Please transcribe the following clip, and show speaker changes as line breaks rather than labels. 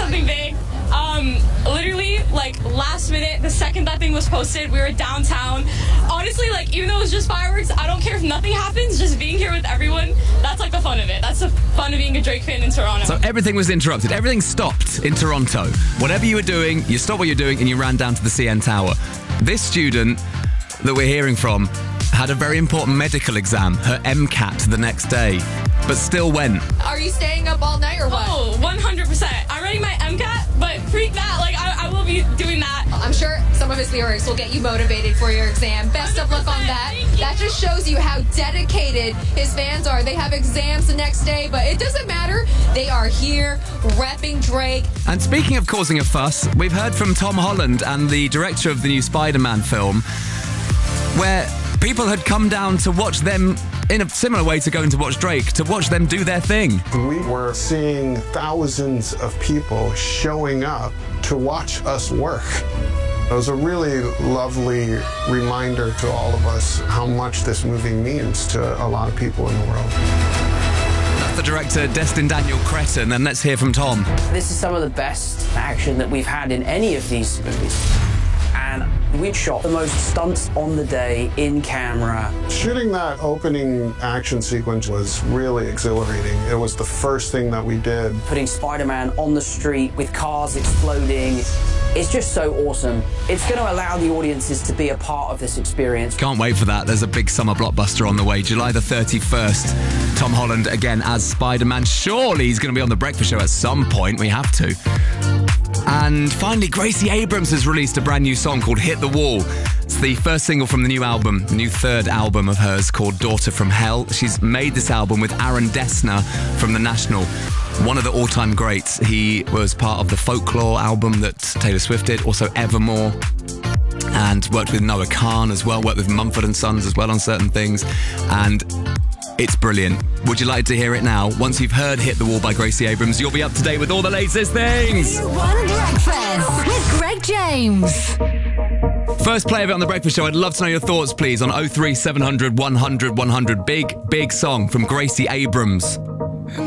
something big. Literally, like, last minute, the second that thing was posted, we were downtown. Honestly, like, even though it was just fireworks, I don't care if nothing happens, just being here with everyone, that's, like, the fun of it. That's the fun of being a Drake fan in Toronto.
So everything was interrupted. Everything stopped in Toronto. Whatever you were doing, you stopped what you're doing and you ran down to the CN Tower. This student that we're hearing from had a very important medical exam, her MCAT, the next day, but still went.
Are you staying up all night or what?
Oh, 100%. I'm writing my MCAT, but freak that. Like, I will be doing that.
I'm sure some of his lyrics will get you motivated for your exam. Best of luck on that. That just shows you how dedicated his fans are. They have exams the next day, but it doesn't matter. They are here repping Drake.
And speaking of causing a fuss, we've heard from Tom Holland and the director of the new Spider-Man film, where people had come down to watch them in a similar way to going to watch Drake, to watch them do their thing.
We were seeing thousands of people showing up to watch us work. It was a really lovely reminder to all of us how much this movie means to a lot of people in the world.
That's the director, Destin Daniel Cretton, and let's hear from Tom.
This is some of the best action that we've had in any of these movies. And we'd shot the most stunts on the day in camera.
Shooting that opening action sequence was really exhilarating. It was the first thing that we did.
Putting Spider-Man on the street with cars exploding. It's just so awesome. It's going to allow the audiences to be a part of this experience.
Can't wait for that. There's a big summer blockbuster on the way, July the 31st. Tom Holland again as Spider-Man. Surely he's going to be on The Breakfast Show at some point. We have to. And finally, Gracie Abrams has released a brand new song called Hit the Wall. It's the first single from the new album, the new third album of hers called Daughter from Hell. She's made this album with Aaron Dessner from The National, one of the all-time greats. He was part of the Folklore album that Taylor Swift did, also Evermore, and worked with Noah Kahan as well, worked with Mumford & Sons as well on certain things, and it's brilliant. Would you like to hear it now? Once you've heard Hit the Wall by Gracie Abrams, you'll be up to date with all the latest things.
One Breakfast with Greg James.
First play of it on The Breakfast Show. I'd love to know your thoughts, please, on 03700 100 100. Big song from Gracie Abrams.